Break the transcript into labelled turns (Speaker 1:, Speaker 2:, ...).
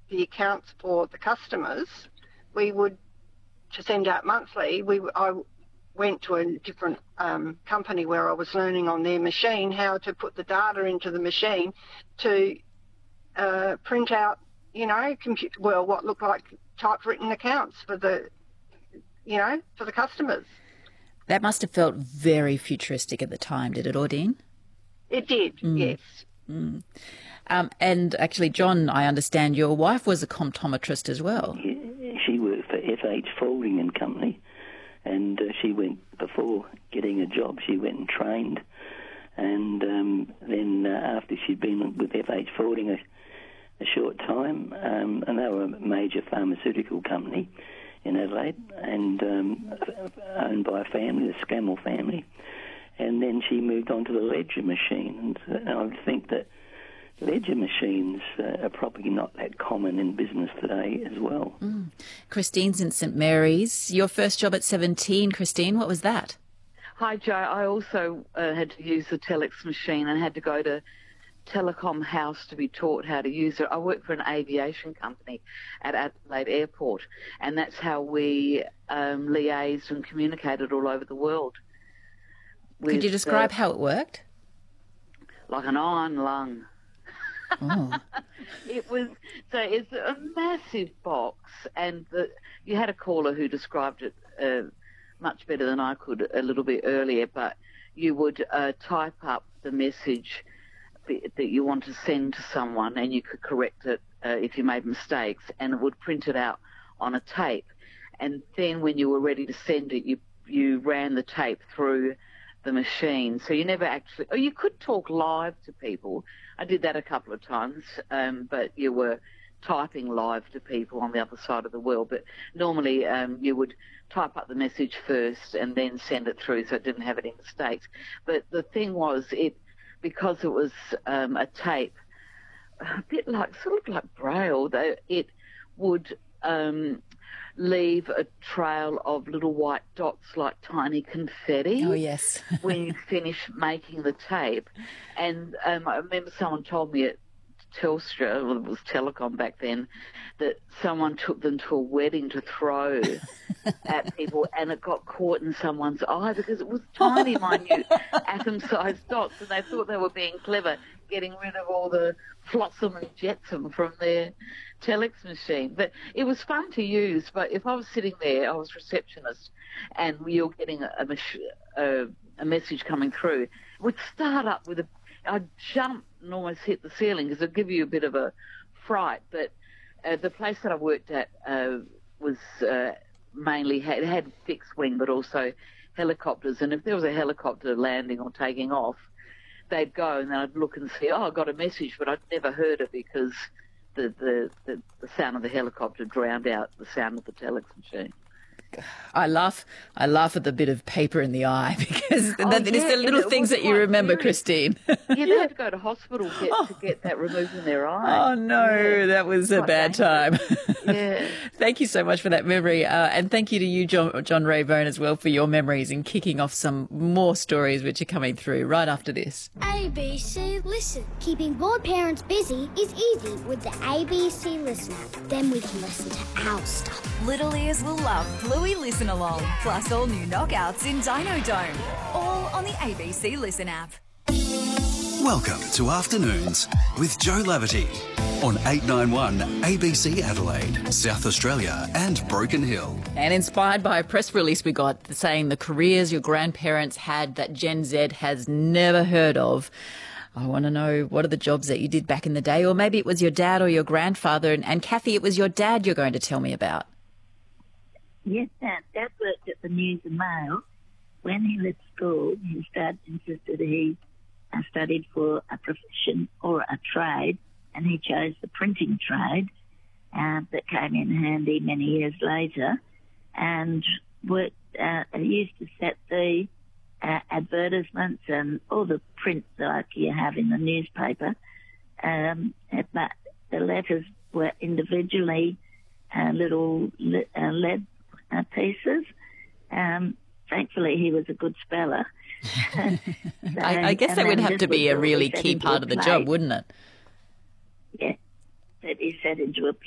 Speaker 1: the accounts for the customers, we would, to send out monthly, I went to a different company where I was learning on their machine how to put the data into the machine to print out, what looked like typewritten accounts for the customers.
Speaker 2: That must have felt very futuristic at the time, did it, Ordine?
Speaker 1: It did, yes.
Speaker 2: Mm. And actually, John, I understand your wife was a comptometrist as well.
Speaker 3: Yeah, she worked for FH Folding and Company, and she went, before getting a job, she went and trained. And then after she'd been with FH Folding a short time, and they were a major pharmaceutical company in Adelaide, and owned by a family, the Scammell family. And then she moved on to the ledger machine. And I would think that ledger machines are probably not that common in business today as well.
Speaker 2: Mm. Christine's in St Mary's. Your first job at 17, Christine, what was that?
Speaker 4: Hi, Joe. I also had to use the telex machine and had to go to Telecom House to be taught how to use it. I worked for an aviation company at Adelaide Airport, and that's how we liaised and communicated all over the world.
Speaker 2: Could you describe how it worked?
Speaker 4: Like an iron lung.
Speaker 2: Oh.
Speaker 4: It's a massive box, and you had a caller who described it much better than I could a little bit earlier, but you would type up the message that you want to send to someone, and you could correct it if you made mistakes, and it would print it out on a tape. And then when you were ready to send it, you ran the tape through the machine. So you never actually, you could talk live to people. I did that a couple of times, but you were typing live to people on the other side of the world. But normally you would type up the message first and then send it through so it didn't have any mistakes. But the thing was, because it was a tape, a bit like, sort of like Braille, though, it would leave a trail of little white dots like tiny confetti.
Speaker 2: Oh, yes.
Speaker 4: when you finish making the tape. And I remember someone told me at Telstra, well, it was Telecom back then, that someone took them to a wedding to throw at people, and it got caught in someone's eye because it was tiny, minute, atom-sized dots, and they thought they were being clever, getting rid of all the flotsam and jetsam from their telex machine. But it was fun to use. But if I was sitting there, I was receptionist, and you're getting a message coming through, it would start up with I'd jump and almost hit the ceiling because it'd give you a bit of a fright. But the place that I worked at was mainly had fixed wing, but also helicopters. And if there was a helicopter landing or taking off, they'd go, and then I'd look and see, I got a message, but I'd never heard it because the sound of the helicopter drowned out the sound of the telex machine.
Speaker 2: I laugh at the bit of paper in the eye because it's the little things that you remember,
Speaker 4: serious.
Speaker 2: Christine.
Speaker 4: Yeah, they had to go to hosptal to get that removed from their eye.
Speaker 2: Oh, no, that was a bad time.
Speaker 4: Yeah.
Speaker 2: Thank you so much for that memory. And thank you to you, John Raybone, as well, for your memories and kicking off some more stories which are coming through right after this.
Speaker 5: ABC Listen. Keeping bored parents busy is easy with the ABC Listen app. Then we can listen to our stuff.
Speaker 6: Little ears will love Bluey Listen Along, plus all new knockouts in Dino Dome. All on the ABC Listen app.
Speaker 7: Welcome to Afternoons with Joe Laverty on 891 ABC Adelaide, South Australia and Broken Hill.
Speaker 2: And inspired by a press release we got saying the careers your grandparents had that Gen Z has never heard of. I want to know, what are the jobs that you did back in the day? Or maybe it was your dad or your grandfather. And Kathy, it was your dad you're going to tell me about.
Speaker 8: Yes, Dad worked at the News and Mail. When he left school, his dad insisted he studied for a profession or a trade, and he chose the printing trade that came in handy many years later, and worked, used to set the advertisements and all the print like you have in the newspaper, but the letters were individually little lead pieces. Thankfully, he was a good speller.
Speaker 2: I guess that would have to be a really key part of the job, wouldn't it?
Speaker 8: Yeah, that he set into a